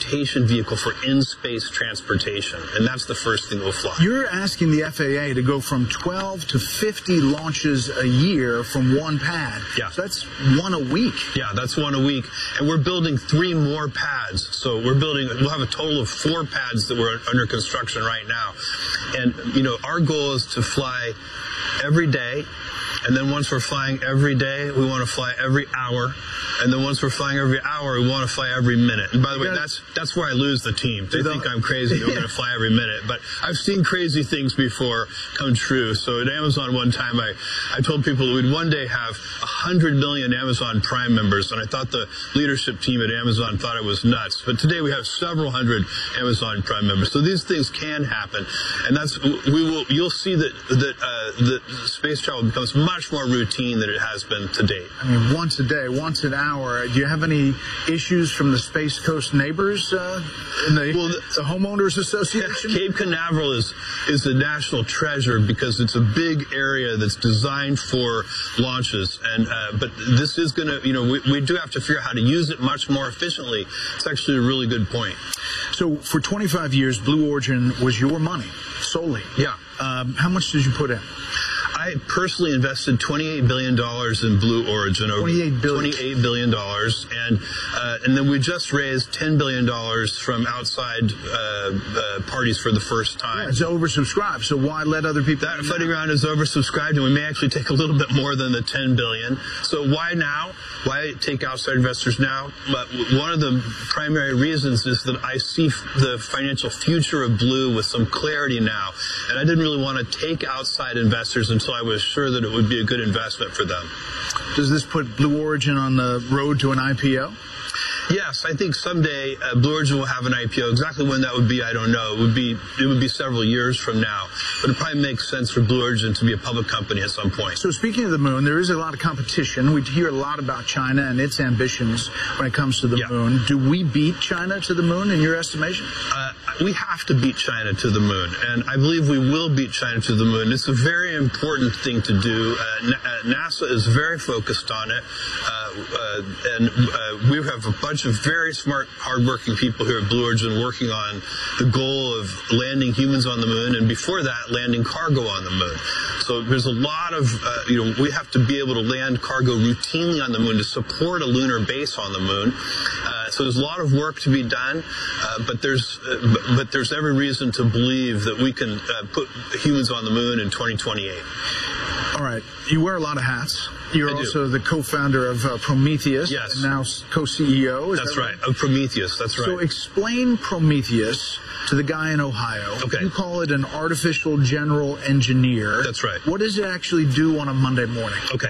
transportation vehicle for in-space transportation, and that's the first thing we'll fly. You're asking the FAA to go from 12 to 50 launches a year from one pad. Yeah. So that's one a week. Yeah, that's one a week. And we're building 3 more pads. So we'll have a total of 4 pads that we're under construction right now. And, our goal is to fly every day. And then once we're flying every day, we want to fly every hour. And then once we're flying every hour, we want to fly every minute. And by the way, that's where I lose the team. They think I'm crazy. We're going to fly every minute. But I've seen crazy things before come true. So at Amazon one time, I told people we'd one day have 100 million Amazon Prime members. And I thought the leadership team at Amazon thought it was nuts. But today we have several hundred Amazon Prime members. So these things can happen. And you'll see that space travel becomes much more routine than it has been to date. I mean, once a day, once an hour. Do you have any issues from the Space Coast neighbors in the Homeowners Association? Cape Canaveral is a national treasure because it's a big area that's designed for launches. And but this is going to, we do have to figure out how to use it much more efficiently. It's actually a really good point. So for 25 years, Blue Origin was your money solely. Yeah. How much did you put in? I personally invested $28 billion in Blue Origin. $28 billion. And then we just raised $10 billion from outside parties for the first time. Yeah, it's oversubscribed, so why let other people... That funding round is oversubscribed, and we may actually take a little bit more than the $10 billion. So why now? Why take outside investors now? But one of the primary reasons is that I see the financial future of Blue with some clarity now. And I didn't really want to take outside investors until I was sure that it would be a good investment for them. Does this put Blue Origin on the road to an IPO? Yes, I think someday Blue Origin will have an IPO. Exactly when that would be, I don't know. It would be several years from now. But it probably makes sense for Blue Origin to be a public company at some point. So speaking of the moon, there is a lot of competition. We hear a lot about China and its ambitions when it comes to the moon. Do we beat China to the moon in your estimation? We have to beat China to the moon, and I believe we will beat China to the moon. It's a very important thing to do. NASA is very focused on it, and we have a bunch of very smart, hardworking people here at Blue Origin working on the goal of landing humans on the moon, and before that, landing cargo on the moon. So there's a lot of, we have to be able to land cargo routinely on the moon to support a lunar base on the moon. So there's a lot of work to be done, but there's every reason to believe that we can put humans on the moon in 2028. All right. You wear a lot of hats. You're also the co-founder of Prometheus. Yes. And now co-CEO. That's right. Of Prometheus. That's right. So explain Prometheus to the guy in Ohio. Okay. You call it an artificial general engineer. That's right. What does it actually do on a Monday morning? Okay.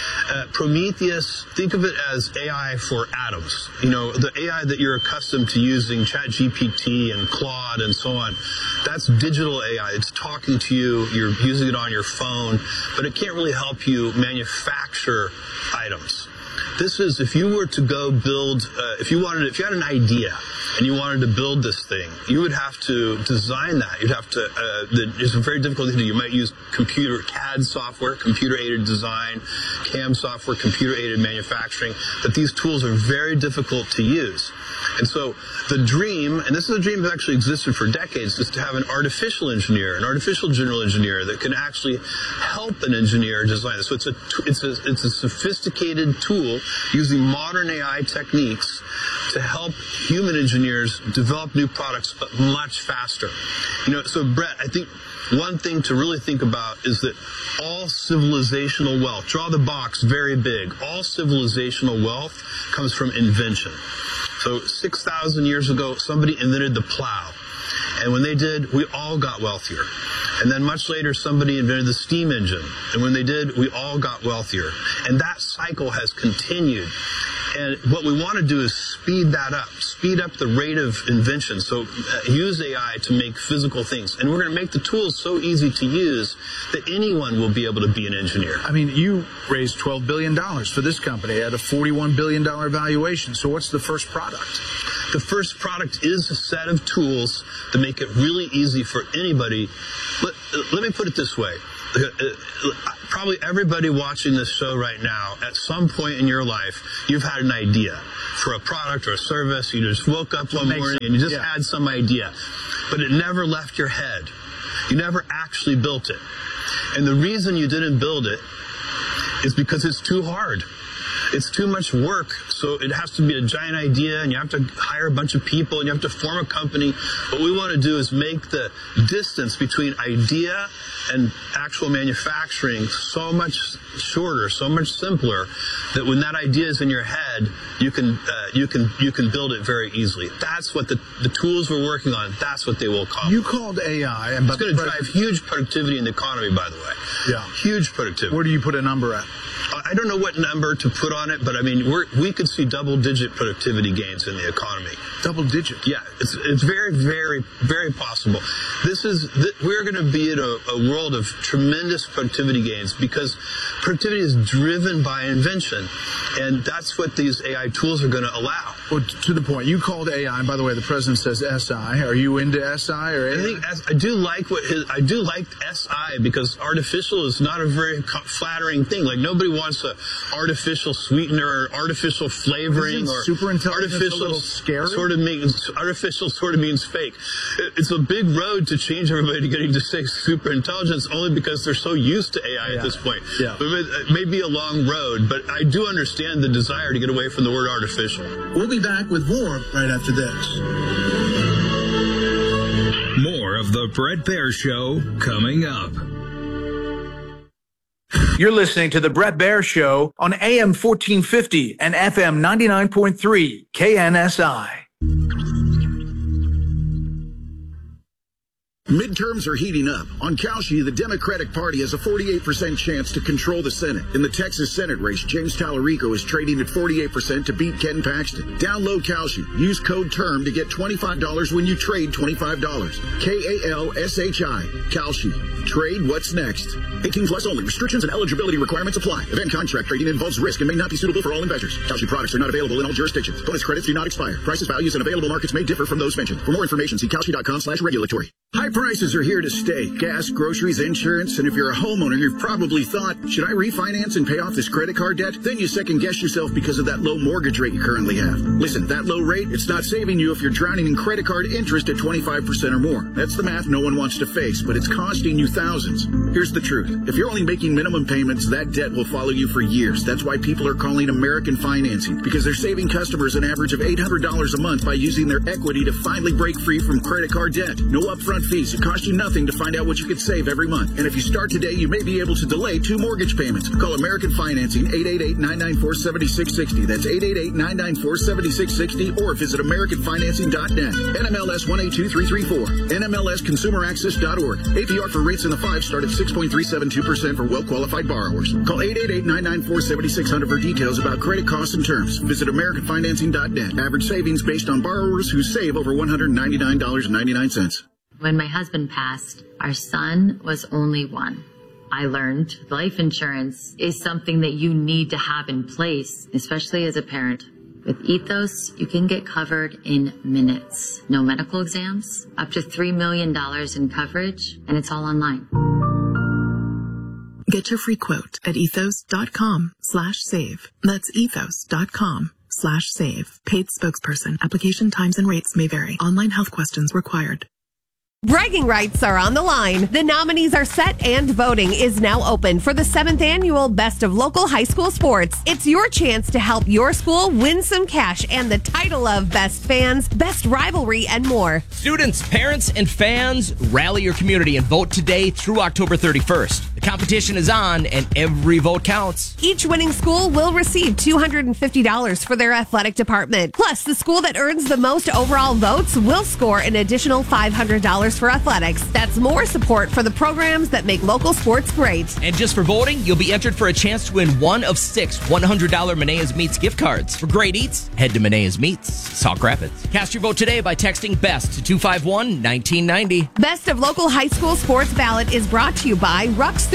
Prometheus, think of it as AI for atoms. The AI that you're accustomed to using, ChatGPT and Claude and so on, that's digital AI. It's talking to you. You're using it on your phone, but it can't really help you manufacture items. This is, if you were to go build, if you had an idea and you wanted to build this thing, you would have to design that. You'd have to, it's a very difficult thing to do. You might use CAD software, computer-aided design, CAM software, computer-aided manufacturing, but these tools are very difficult to use. And so the dream, and this is a dream that actually existed for decades, is to have an artificial engineer, an artificial general engineer that can actually help an engineer design this. So it's a sophisticated tool using modern AI techniques to help human engineers develop new products, but much faster. So Brett, I think one thing to really think about is that all civilizational wealth, draw the box very big, all civilizational wealth comes from invention. So 6,000 years ago, somebody invented the plow. And when they did, we all got wealthier. And then much later, somebody invented the steam engine. And when they did, we all got wealthier. And that cycle has continued. And what we want to do is speed up the rate of invention. So use AI to make physical things. And we're going to make the tools so easy to use that anyone will be able to be an engineer. I mean, you raised $12 billion for this company at a $41 billion valuation. So what's the first product? The first product is a set of tools to make it really easy for anybody. Let me put it this way. Probably everybody watching this show right now, at some point in your life, you've had an idea for a product or a service. You just woke up one morning and you just had some idea, but it never left your head. You never actually built it. And the reason you didn't build it is because it's too hard. It's too much work. So it has to be a giant idea, and you have to hire a bunch of people, and you have to form a company. What we want to do is make the distance between idea and actual manufacturing so much shorter, so much simpler, that when that idea is in your head, you can build it very easily. That's what the tools we're working on, that's what they will accomplish. You called AI. It's going to drive huge productivity in the economy, by the way. Yeah. Huge productivity. Where do you put a number at? I don't know what number to put on it, but I mean, we could see double-digit productivity gains in the economy. Double-digit? Yeah, it's very, very, very possible. We're going to be in a world of tremendous productivity gains because productivity is driven by invention, and that's what these AI tools are going to allow. Well, to the point, you called AI. By the way, the president says SI. Are you into SI or AI? I do like SI because artificial is not a very flattering thing. Like, nobody wants an artificial sweetener or artificial flavoring. Isn't super intelligence artificial, a little scary? Artificial sort of means fake. It's a big road to change everybody to getting to say super intelligence, only because they're so used to AI at this point. Yeah. It may be a long road, but I do understand the desire to get away from the word artificial. We'll be back with more right after this. More of the Bret Baier Show coming up. You're listening to the Bret Baier Show on AM 1450 and FM 99.3 KNSI. Midterms are heating up. On Kalshi, the Democratic Party has a 48% chance to control the Senate. In the Texas Senate race, James Tallarico is trading at 48% to beat Ken Paxton. Download Kalshi. Use code TERM to get $25 when you trade $25. KALSHI. Kalshi. Trade what's next. 18 plus only. Restrictions and eligibility requirements apply. Event contract trading involves risk and may not be suitable for all investors. Kalshi products are not available in all jurisdictions. Bonus credits do not expire. Prices, values, and available markets may differ from those mentioned. For more information, see kalshi.com/regulatory. High prices are here to stay. Gas, groceries, insurance, and if you're a homeowner, you've probably thought, should I refinance and pay off this credit card debt? Then you second guess yourself because of that low mortgage rate you currently have. Listen, that low rate, it's not saving you if you're drowning in credit card interest at 25% or more. That's the math no one wants to face, but it's costing you thousands. Here's the truth. If you're only making minimum payments, that debt will follow you for years. That's why people are calling American Financing, because they're saving customers an average of $800 a month by using their equity to finally break free from credit card debt. No upfront fees. It costs you nothing to find out what you could save every month. And if you start today, you may be able to delay 2 mortgage payments. Call American Financing, 888-994-7660. That's 888-994-7660, or visit AmericanFinancing.net. NMLS 182334. NMLSConsumerAccess.org. APR for rates in the 5 start at 6.372% for well-qualified borrowers. Call 888-994-7600 for details about credit costs and terms. Visit AmericanFinancing.net. Average savings based on borrowers who save over $199.99. When my husband passed, our son was only 1. I learned life insurance is something that you need to have in place, especially as a parent. With Ethos, you can get covered in minutes. No medical exams, up to $3 million in coverage, and it's all online. Get your free quote at ethos.com/save. That's ethos.com/save. Paid spokesperson. Application times and rates may vary. Online health questions required. Bragging rights are on the line. The nominees are set and voting is now open for the 7th annual Best of Local High School Sports. It's your chance to help your school win some cash and the title of Best Fans, Best Rivalry, and more. Students, parents, and fans, rally your community and vote today through October 31st. The competition is on and every vote counts. Each winning school will receive $250 for their athletic department. Plus, the school that earns the most overall votes will score an additional $500 for athletics. That's more support for the programs that make local sports great. And just for voting, you'll be entered for a chance to win one of 6 $100 Menea's Meats gift cards. For great eats, head to Menea's Meats, Sauk Rapids. Cast your vote today by texting BEST to 251-1990. Best of Local High School Sports Ballot is brought to you by Ruck Sewer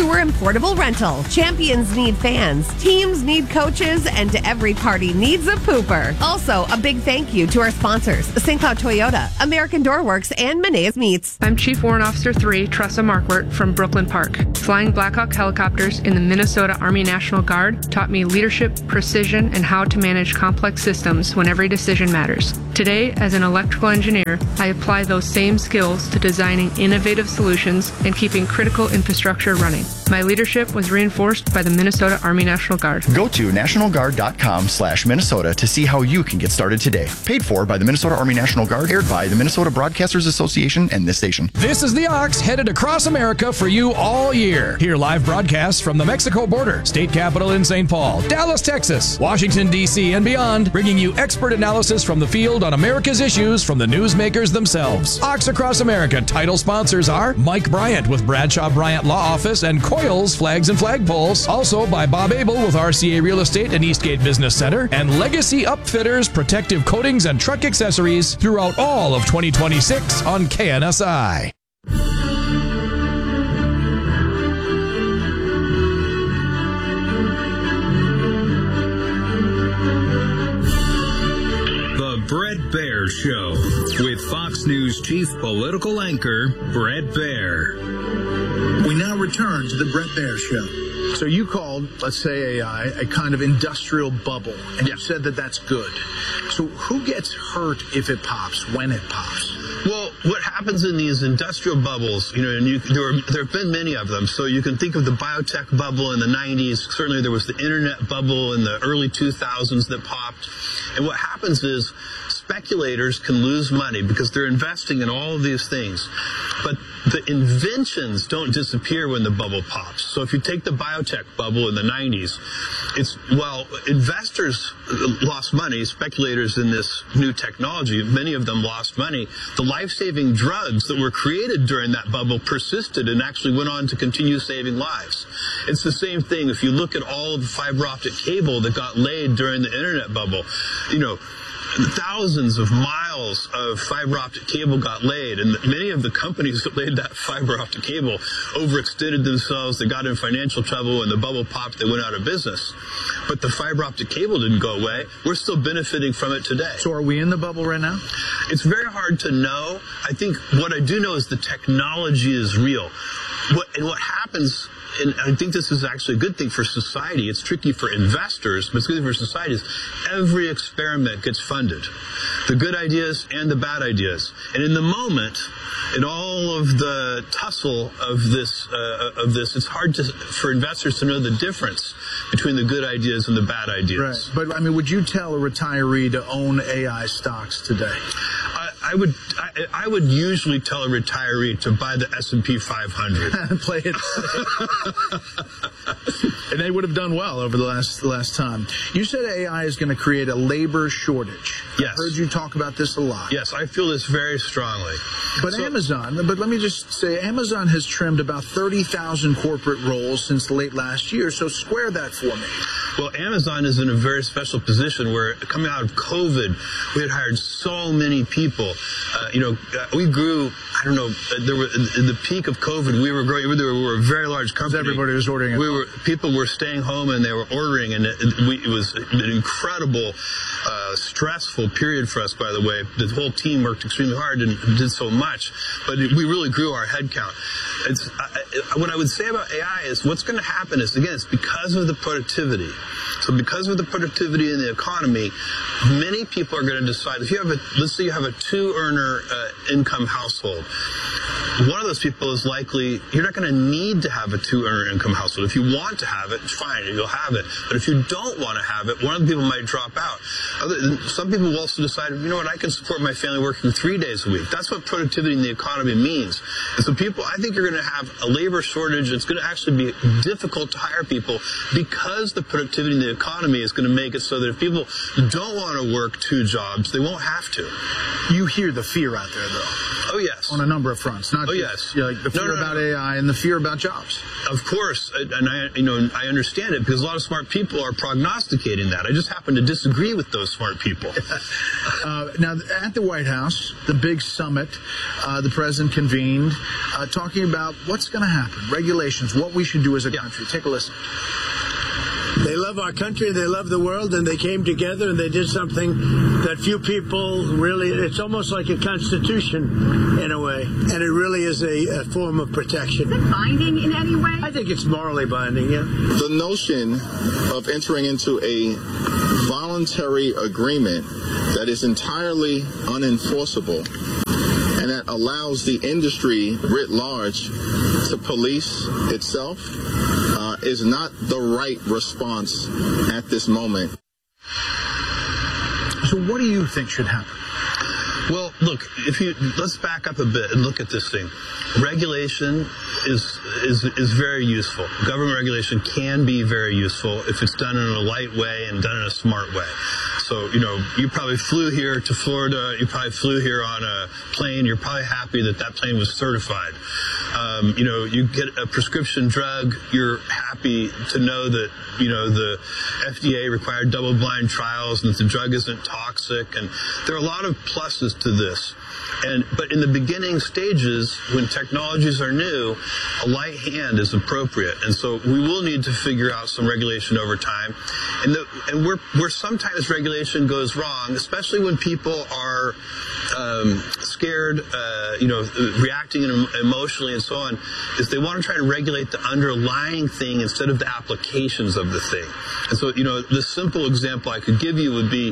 tour and portable rental. Champions need fans, teams need coaches, and every party needs a pooper. Also, a big thank you to our sponsors, St. Cloud Toyota, American Doorworks, and Menae's Meats. I'm Chief Warrant Officer 3, Tressa Markwart from Brooklyn Park. Flying Black Hawk helicopters in the Minnesota Army National Guard taught me leadership, precision, and how to manage complex systems when every decision matters. Today, as an electrical engineer, I apply those same skills to designing innovative solutions and keeping critical infrastructure running. My leadership was reinforced by the Minnesota Army National Guard. Go to nationalguard.com/Minnesota to see how you can get started today. Paid for by the Minnesota Army National Guard, aired by the Minnesota Broadcasters Association and this station. This is the Ox, headed across America for you all year. Hear live broadcasts from the Mexico border, state capital in St. Paul, Dallas, Texas, Washington, D.C., and beyond, bringing you expert analysis from the field on America's issues from the newsmakers themselves. Ox Across America title sponsors are Mike Bryant with Bradshaw Bryant Law Office and Coils Flags and Flagpoles. Also by Bob Abel with RCA Real Estate and Eastgate Business Center, and Legacy Upfitters, protective coatings and truck accessories throughout all of 2026 on KNSI. Bret Baier Show with Fox News chief political anchor Bret Baier. We now return to the Bret Baier Show. So you called, let's say, AI a kind of industrial bubble, and you said that that's good. So who gets hurt if it pops, when it pops? Well, what happens in these industrial bubbles, and there have been many of them. So you can think of the biotech bubble in the 90s. Certainly there was the internet bubble in the early 2000s that popped. And what happens is speculators can lose money because they're investing in all of these things. But the inventions don't disappear when the bubble pops. So if you take the biotech bubble in the 90s, investors lost money, speculators in this new technology, many of them lost money. The life-saving drugs that were created during that bubble persisted and actually went on to continue saving lives. It's the same thing if you look at all of the fiber optic cable that got laid during the internet bubble. Thousands of miles of fiber optic cable got laid, and many of the companies that laid that fiber optic cable overextended themselves. They got in financial trouble. When the bubble popped, they went out of business. But the fiber optic cable didn't go away. We're still benefiting from it today. So are we in the bubble right now? It's very hard to know. I think what I do know is the technology is real. What happens, and I think this is actually a good thing for society. It's tricky for investors, but it's good for society. Every experiment gets funded, the good ideas and the bad ideas. And in the moment, in all of the tussle of this, it's hard for investors to know the difference between the good ideas and the bad ideas. Right. But would you tell a retiree to own AI stocks today? I would usually tell a retiree to buy the S&P 500. Play it. And they would have done well over the last time. You said AI is going to create a labor shortage. Yes. I heard you talk about this a lot. Yes, I feel this very strongly. But let me just say, Amazon has trimmed about 30,000 corporate roles since late last year, so square that for me. Well, Amazon is in a very special position where, coming out of COVID, we had hired so many people. We grew, in the peak of COVID, we were growing. We were a very large company. Everybody was ordering. People were staying home and they were ordering, and it was an incredible, stressful period for us. By the way, the whole team worked extremely hard and did so much, but we really grew our headcount. What I would say about AI is what's going to happen is, again, it's because of the productivity. So because of the productivity in the economy, many people are going to decide, let's say you have a two-earner income household. One of those people is likely, you're not going to need to have a two-earner income household. If you want to have it, fine, you'll have it. But if you don't want to have it, one of the people might drop out. Some people will also decide, I can support my family working 3 days a week. That's what productivity in the economy means. And so I think you're going to have a labor shortage. It's going to actually be difficult to hire people because the productivity in the economy is going to make it so that if people don't want to work two jobs, they won't have to. You hear the fear out there, though. Oh, yes. On a number of fronts. Not yes. The fear about AI and the fear about jobs. Of course, and I understand it because a lot of smart people are prognosticating that. I just happen to disagree with those smart people. Now, at the White House, the big summit, the president convened, talking about what's going to happen, regulations, what we should do as a country. Take a listen. They love our country, they love the world, and they came together and they did something that few people really, it's almost like a constitution in a way, and it really is a form of protection. Is it binding in any way? I think it's morally binding, yeah. The notion of entering into a voluntary agreement that is entirely unenforceable and that allows the industry writ large to police itself is not the right response at this moment. So what do you think should happen? Well, look, let's back up a bit and look at this thing. Regulation is very useful. Government regulation can be very useful if it's done in a light way and done in a smart way. So, you probably flew here to Florida. You probably flew here on a plane. You're probably happy that plane was certified. You get a prescription drug. You're happy to know that, the FDA required double-blind trials and that the drug isn't toxic. And there are a lot of pluses to this. But in the beginning stages, when technologies are new, a light hand is appropriate. And so we will need to figure out some regulation over time. And where sometimes regulation goes wrong, especially when people are scared, reacting emotionally and so on, is they want to try to regulate the underlying thing instead of the applications of the thing. And so, the simple example I could give you would be,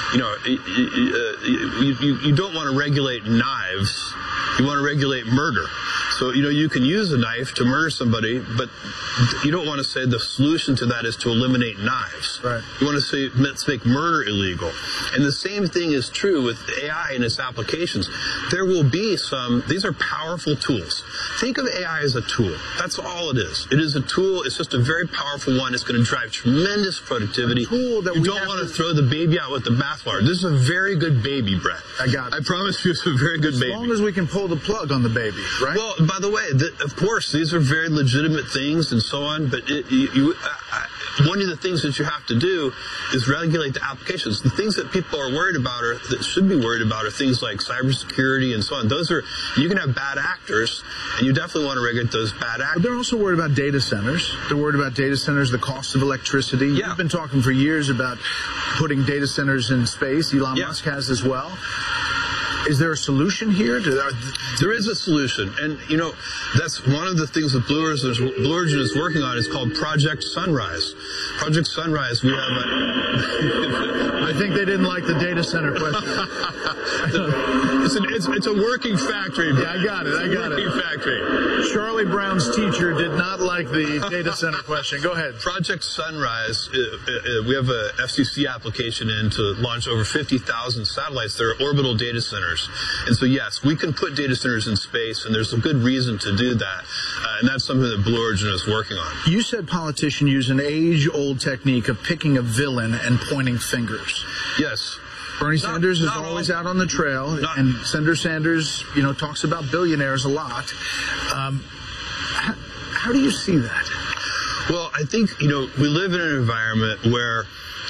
you don't want to regulate knives. You want to regulate murder. So, you can use a knife to murder somebody, but you don't want to say the solution to that is to eliminate knives. Right. You want to say, let's make murder illegal. And the same thing is true with AI and its applications. There will be these are powerful tools. Think of AI as a tool. That's all it is. It is a tool. It's just a very powerful one. It's going to drive tremendous productivity. A tool that you don't want to throw the baby out with the bathwater. This is a very good baby, Brett. I got it. I promise you it's a very good baby. As long as we can pull the plug on the baby, right? Well, by the way, of course, these are very legitimate things and so on, but one of the things that you have to do is regulate the applications. The things that people are worried about that should be worried about are things like cybersecurity and so on. You can have bad actors, and you definitely want to regulate those bad actors. But they're also worried about data centers. They're worried about data centers, the cost of electricity. Yeah. You've been talking for years about putting data centers in space. Elon Musk has as well. Is there a solution here? There is a solution. And, that's one of the things that Blue Origin is working on is called Project Sunrise. Project Sunrise, we have I think they didn't like the data center question. It's a working factory. Yeah, I got it. Working factory. Charlie Brown's teacher did not like the data center question. Go ahead. Project Sunrise, we have a FCC application in to launch over 50,000 satellites. They're orbital data centers. And so, yes, we can put data centers in space, and there's a good reason to do that. And that's something that Blue Origin is working on. You said politicians use an age-old technique of picking a villain and pointing fingers. Yes. Bernie Sanders is always out on the trail, and Senator Sanders, talks about billionaires a lot. How do you see that? Well, I think, we live in an environment where,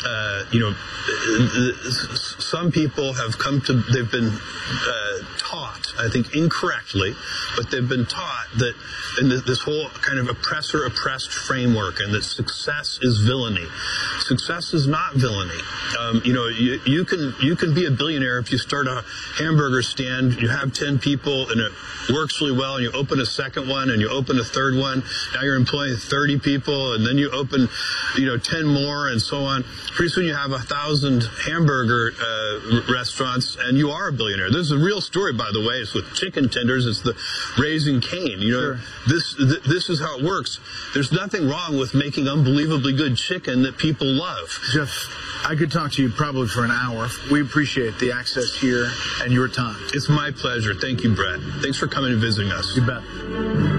some people have they've been taught, I think incorrectly, but they've been taught that in this whole kind of oppressor-oppressed framework, and that success is villainy. Success is not villainy. You can be a billionaire if you start a hamburger stand, you have 10 people, and it works really well, and you open a second one, and you open a third one. Now you're employing 30 people, and then you open, 10 more, and so on. Pretty soon you have 1,000 hamburger restaurants, and you are a billionaire. This is a real story, by the way. It's with chicken tenders. It's the Raising Cane. Sure. This is how it works. There's nothing wrong with making unbelievably good chicken that people love. Jeff, I could talk to you probably for an hour. We appreciate the access here and your time. It's my pleasure. Thank you, Brett. Thanks for coming and visiting us. You bet.